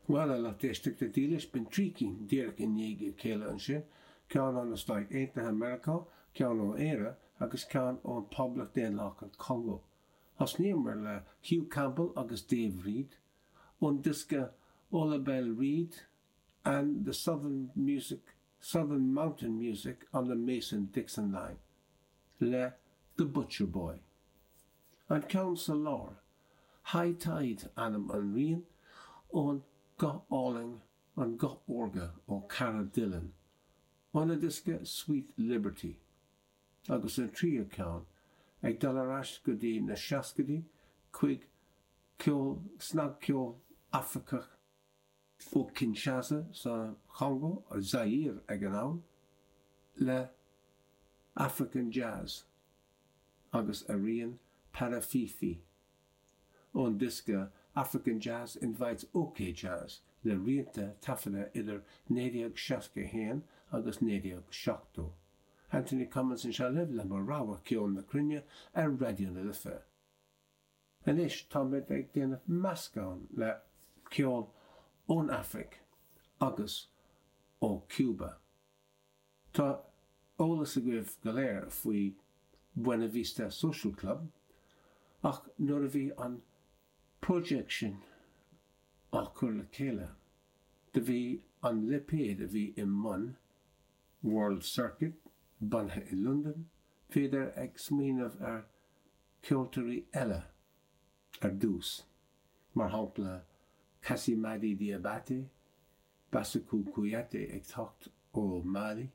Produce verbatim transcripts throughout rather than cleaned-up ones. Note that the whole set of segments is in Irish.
Well a lot district de dealish bin tricky dirk in yegi kele an sin, kan on the state eight America, kan on era, agus kan on public denlock in Congo. As nemer le Hugh Campbell agus Dave Reed, on disca Olabelle Reed, and the southern music, southern mountain music on the Mason-Dixon line, le The Butcher Boy. And Council Law, High Tide Anam an Rian, on Got Alling and Got Orga or Cara Dillon, on a disca Sweet Liberty. Agus an trio count, ag dalarash godi na shaskadi, quig, kill, snag kill, Africa, o Kinshasa, sa Congo, or Zaire ag an le African jazz, agus Arian Parafifi. On disca, African jazz invites OK jazz, le riente tafana idir nediag shaske hen, agus nediag shakto. Anthony Cummins in Shalev le Morawa kion na Krinya er radio na lefe. En ish tamed ag den Mascon le kion on Afric, agus o Cuba. Ta olas agwif galer fui Buena Vista Social Club, ach noravi an projection al curla kela, de vi an lepe de vi in Mun, World Circuit, Bunha in London, feder ex min of er Kilteri Ella, er dus, mar hampla Casimadi Diabate, Basuku Kuyate ag tocht o Mali,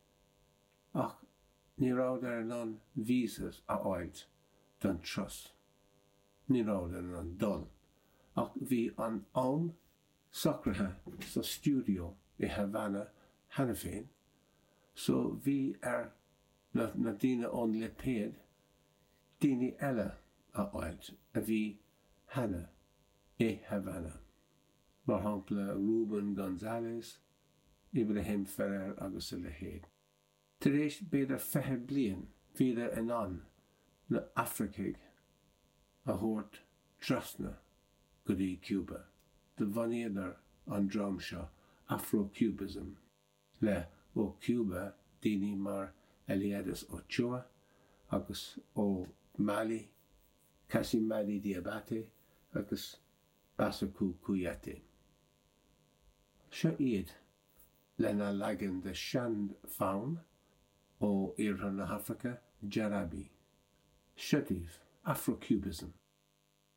ach ni raud er non visas a oid dan trus. Ni raud er non dol, ach vi an on sacraha sa studio i Havana Hanafin, so vi er na, na dina on leped, dini ella a oid, a vi Hana e Havana. Mar hampla Ruben Gonzalez, Ibrahim Ferrer agus lehed. Teresh beder fehe blien, vida enan, na Afrikig, a hort trasna, gudi Cuba, de vaneder an drumsha Afro-Cubism, le o Cuba dini mar Eliades Ochoa, agus o Mali, Casimadi Diabate, agus Basuku Kuyate. Sha iad, lena lagan de Shand Faun, o Irhan Africa, Jarabi. Shativ, Afro-Cubism.